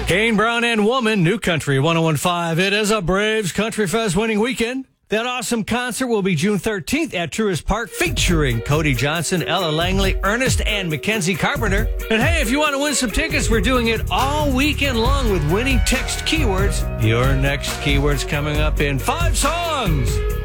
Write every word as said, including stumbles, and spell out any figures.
Kane Brown and Woman, New Country one oh one point five. It is a Braves Country Fest winning weekend. That awesome concert will be June thirteenth at Truist Park, featuring Cody Johnson, Ella Langley, Ernest, and Mackenzie Carpenter. And hey, if you want to win some tickets, we're doing it all weekend long with winning text keywords. Your next keyword's coming up in five songs.